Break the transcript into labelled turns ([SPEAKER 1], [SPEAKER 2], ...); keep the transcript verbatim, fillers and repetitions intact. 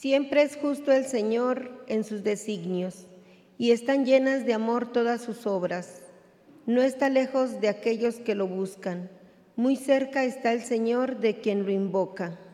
[SPEAKER 1] Siempre es justo el Señor en sus designios, y están llenas de amor todas sus obras. No está lejos de aquellos que lo buscan, muy cerca está el Señor de quien lo invoca.